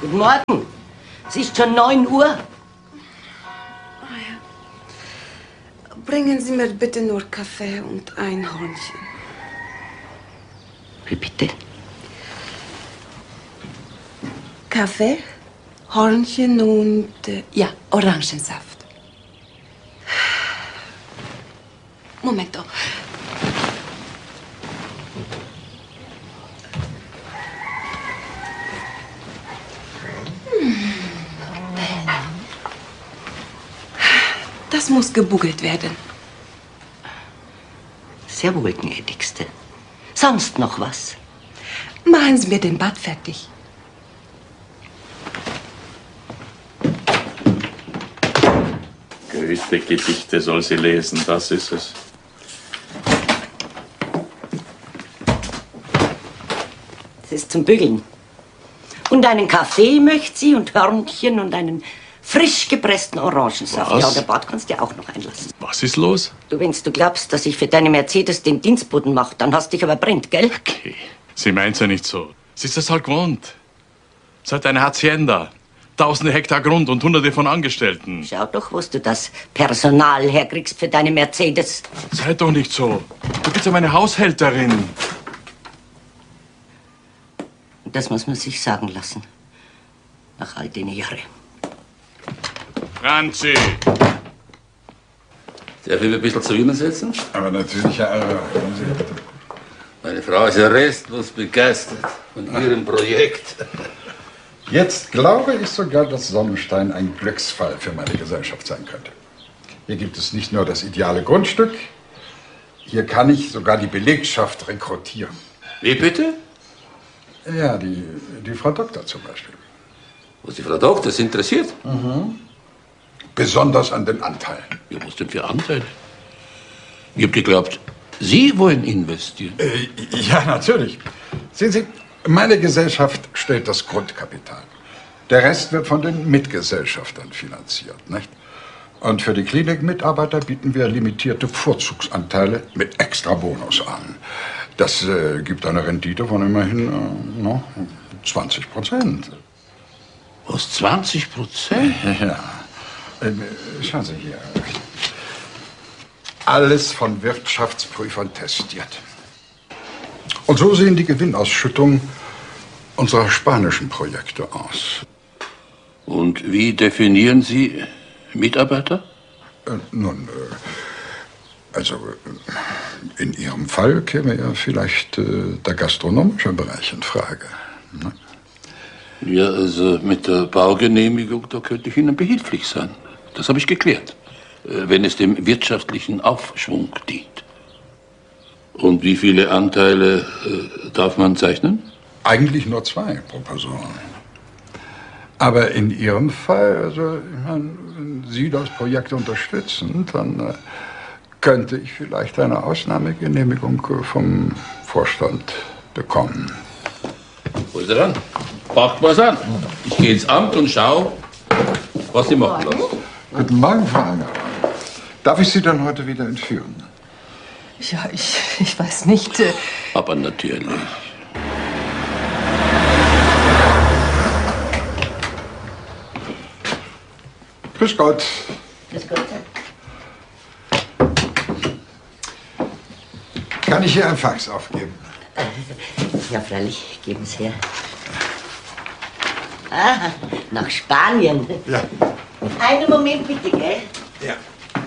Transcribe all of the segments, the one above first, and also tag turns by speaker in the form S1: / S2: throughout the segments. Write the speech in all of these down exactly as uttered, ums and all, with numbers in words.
S1: Guten Morgen. Es ist schon neun Uhr.
S2: Oh ja. Bringen Sie mir bitte nur Kaffee und ein Hornchen.
S1: Wie bitte?
S2: Kaffee, Hornchen und, äh, ja, Orangensaft. Momento. Das muss gebuggelt werden.
S1: Sehr wohl, gnädigste. Sonst noch was?
S2: Machen Sie mir den Bad fertig.
S3: Goethe-Gedichte soll sie lesen, das ist es.
S1: Es ist zum Bügeln. Und einen Kaffee möchte sie und Hörnchen und einen frisch gepressten Orangensaft.
S3: Was?
S1: Ja, der Bad kannst du ja auch noch einlassen.
S3: Was ist los?
S1: Du, wenn du glaubst, dass ich für deine Mercedes den Dienstboten mache, dann hast du dich aber brennt, gell?
S3: Okay, sie meint's ja nicht so. Sie ist das halt gewohnt. Sie hat eine Hacienda. Tausende Hektar Grund und hunderte von Angestellten.
S1: Schau doch, wo du das Personal herkriegst für deine Mercedes.
S3: Sei doch nicht so. Du bist ja meine Haushälterin.
S1: Das muss man sich sagen lassen. Nach all den Jahren.
S3: Franzi!
S4: Darf ich ein bisschen zu Ihnen setzen?
S5: Aber natürlich, Herr Alva. Kommen Sie bitte.
S4: Meine Frau ist ja restlos begeistert von Ihrem Projekt.
S5: Jetzt glaube ich sogar, dass Sonnenstein ein Glücksfall für meine Gesellschaft sein könnte. Hier gibt es nicht nur das ideale Grundstück, hier kann ich sogar die Belegschaft rekrutieren.
S4: Wie bitte?
S5: Ja, die, die Frau Doktor zum Beispiel.
S4: Was die Frau Doktor ist interessiert?
S5: Mhm. Besonders an den Anteilen.
S4: Ja, was denn für Anteile? Ich hab geglaubt, Sie wollen investieren.
S5: Äh, ja, natürlich. Sehen Sie, meine Gesellschaft stellt das Grundkapital. Der Rest wird von den Mitgesellschaftern finanziert, nicht? Und für die Klinikmitarbeiter bieten wir limitierte Vorzugsanteile mit extra Bonus an. Das äh, gibt eine Rendite von immerhin äh, no, zwanzig Prozent.
S4: Was, zwanzig Prozent?
S5: Ja. Äh, schauen Sie hier. Alles von Wirtschaftsprüfern testiert. Und so sehen die Gewinnausschüttungen unserer spanischen Projekte aus.
S4: Und wie definieren Sie Mitarbeiter?
S5: Äh, nun, äh, also äh, in Ihrem Fall käme ja vielleicht äh, der gastronomische Bereich in Frage. Ne?
S4: Ja, also mit der Baugenehmigung, da könnte ich Ihnen behilflich sein. Das habe ich geklärt. Äh, wenn es dem wirtschaftlichen Aufschwung dient. Und wie viele Anteile äh, darf man zeichnen?
S5: Eigentlich nur zwei pro Person. Aber in Ihrem Fall, also, ich meine, wenn Sie das Projekt unterstützen, dann äh, könnte ich vielleicht eine Ausnahmegenehmigung äh, vom Vorstand bekommen.
S4: Holt er an. Packt was an. Ich gehe ins Amt und schau, was Sie machen lassen.
S5: Guten Morgen, Frau Anger. Darf ich Sie dann heute wieder entführen?
S6: Ja, ich, ich weiß nicht. Äh
S4: Aber natürlich.
S5: Grüß Gott.
S1: Grüß Gott.
S5: Kann ich hier ein Fax aufgeben?
S1: Ja, freilich, geben Sie her. Ah, nach Spanien.
S5: Ja.
S1: Einen Moment bitte, gell?
S5: Ja.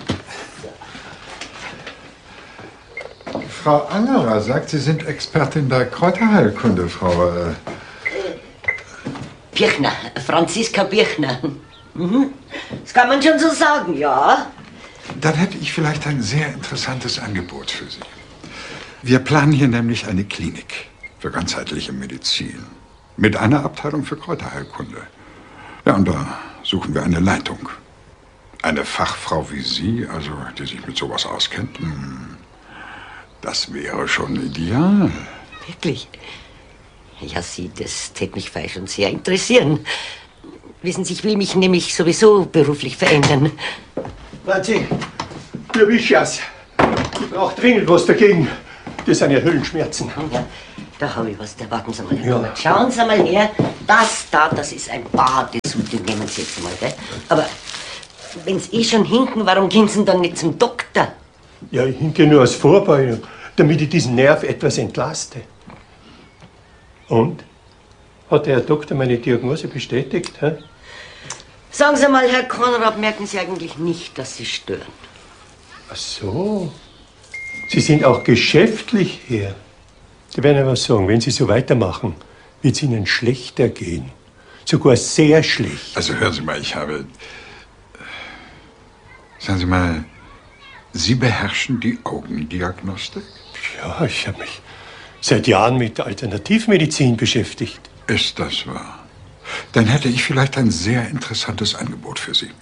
S5: Frau Angerer sagt, Sie sind Expertin der Kräuterheilkunde, Frau... Äh
S1: Birchner, Franziska Birchner. Mhm. Das kann man schon so sagen, ja.
S5: Dann hätte ich vielleicht ein sehr interessantes Angebot für Sie. Wir planen hier nämlich eine Klinik für ganzheitliche Medizin mit einer Abteilung für Kräuterheilkunde. Ja, und da suchen wir eine Leitung. Eine Fachfrau wie Sie, also die sich mit sowas auskennt, das wäre schon ideal.
S1: Wirklich? Ja, Sie, das täte mich fei schon sehr interessieren. Wissen Sie, ich will mich nämlich sowieso beruflich verändern.
S7: Franzi, du wischst. Ich brauch dringend was dagegen. Das sind ja Höllenschmerzen.
S1: Ja. Da habe ich was, da warten Sie mal.
S7: Ja.
S1: Schauen Sie mal her, das da, das ist ein Badesud, den nehmen Sie jetzt mal, gell? Aber wenn Sie eh schon hinken, warum gehen Sie denn dann nicht zum Doktor?
S7: Ja, ich hinke nur als Vorbeugung, damit ich diesen Nerv etwas entlaste. Und? Hat der Herr Doktor meine Diagnose bestätigt? Hä?
S1: Sagen Sie mal, Herr Konrad, merken Sie eigentlich nicht, dass Sie stören?
S7: Ach so. Sie sind auch geschäftlich hier. Da werden wir was sagen, wenn Sie so weitermachen, wird es Ihnen schlechter gehen. Sogar sehr schlecht.
S5: Also hören Sie mal, ich habe... Sagen Sie mal, Sie beherrschen die Augendiagnostik?
S7: Ja, ich habe mich seit Jahren mit Alternativmedizin beschäftigt.
S5: Ist das wahr? Dann hätte ich vielleicht ein sehr interessantes Angebot für Sie.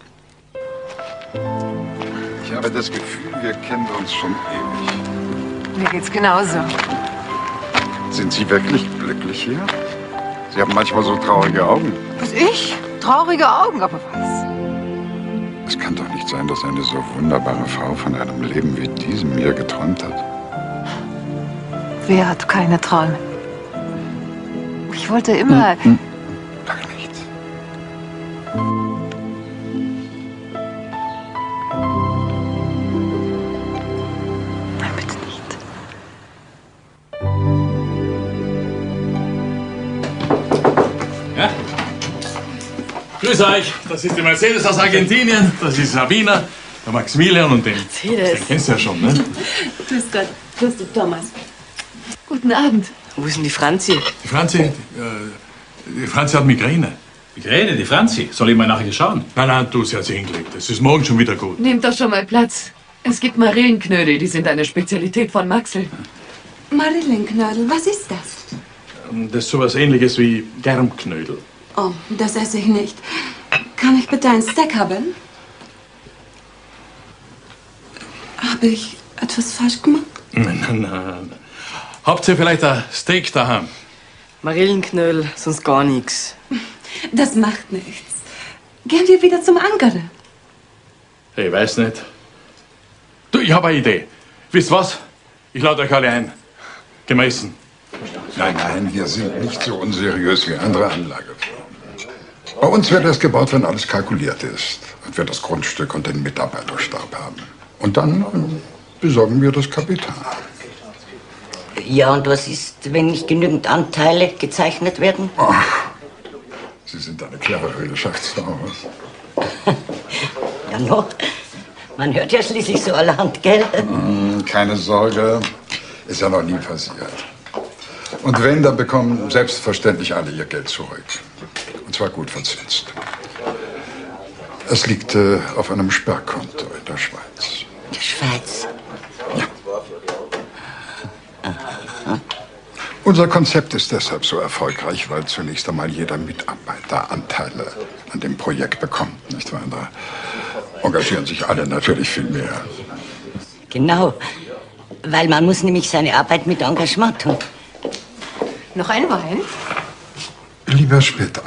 S5: Ich habe das Gefühl, wir kennen uns schon ewig.
S6: Mir geht's genauso.
S5: Sind Sie wirklich glücklich hier? Sie haben manchmal so traurige Augen.
S6: Was, ich? Traurige Augen, aber was?
S5: Es kann doch nicht sein, dass eine so wunderbare Frau von einem Leben wie diesem hier geträumt hat.
S6: Wer hat keine Träume? Ich wollte immer...
S5: Hm, hm. Sag nichts.
S6: Nein, bitte nicht.
S3: Ja? Grüß euch, das ist die Mercedes aus Argentinien, das ist Sabina, der Maximilian und den,
S2: Mercedes.
S3: den kennst du ja schon, ne?
S2: Grüß Gott. Grüß dich, Thomas.
S6: Guten Abend.
S2: Wo ist denn die Franzi?
S3: Die Franzi, äh, die Franzi hat Migräne.
S8: Migräne, die Franzi. Soll ich mal nachher schauen?
S3: Nein, nein, du, sie hat sich hingelegt. Es ist morgen schon wieder gut.
S6: Nehmt doch schon mal Platz. Es gibt Marillenknödel, die sind eine Spezialität von Maxel.
S2: Marillenknödel, was ist das?
S3: Das ist sowas Ähnliches wie Germknödel.
S2: Oh, das esse ich nicht. Kann ich bitte ein Steak haben? Habe ich etwas falsch gemacht?
S3: Nein, nein, nein. Habt ihr vielleicht ein Steak daheim?
S9: Marillenknödel, sonst gar nichts.
S2: Das macht nichts. Gehen wir wieder zum Ankere.
S3: Ich weiß nicht. Du, ich habe eine Idee. Wisst was? Ich lade euch alle ein. Gemessen.
S5: Nein, nein, wir sind nicht so unseriös wie andere Anlagefirmen. Bei uns wird erst gebaut, wenn alles kalkuliert ist. Und wir das Grundstück und den Mitarbeiterstab haben. Und dann äh, besorgen wir das Kapital.
S1: Ja, und was ist, wenn nicht genügend Anteile gezeichnet werden?
S5: Ach, Sie sind eine clevere Geschäftsfrau.
S1: Ja, noch. Man hört ja schließlich so allerhand, gell?
S5: Hm, keine Sorge, ist ja noch nie passiert. Und wenn, dann bekommen selbstverständlich alle ihr Geld zurück. Und zwar gut verzinst. Es liegt äh, auf einem Sperrkonto in der Schweiz.
S1: In der Schweiz?
S5: Ja. Unser Konzept ist deshalb so erfolgreich, weil zunächst einmal jeder Mitarbeiter Anteile an dem Projekt bekommt, nicht wahr? Da engagieren sich alle natürlich viel mehr.
S1: Genau. Weil man muss nämlich seine Arbeit mit Engagement tun.
S6: Noch ein Wein?
S5: Lieber später.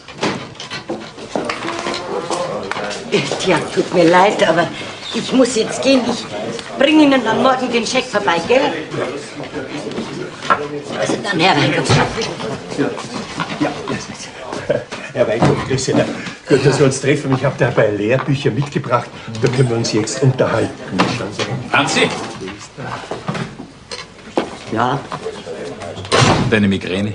S1: Ja, tut mir leid, aber ich muss jetzt gehen. Ich bringe Ihnen dann morgen den Scheck vorbei, gell? Also dann, Herr Weingart.
S7: Herr Weingart, grüß Sie. Gut, dass wir uns treffen. Ich habe dabei Lehrbücher mitgebracht. Da können wir uns jetzt unterhalten.
S8: Franzi,
S1: Ja,
S8: deine Migräne.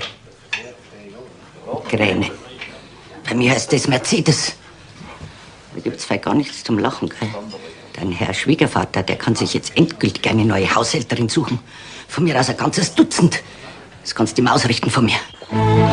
S1: Kräne. Bei mir heißt das Mercedes. Da gibt's vielleicht gar nichts zum Lachen, gell? Dein Herr Schwiegervater, der kann sich jetzt endgültig eine neue Haushälterin suchen. Von mir aus ein ganzes Dutzend. Das kannst du ihm ausrichten von mir.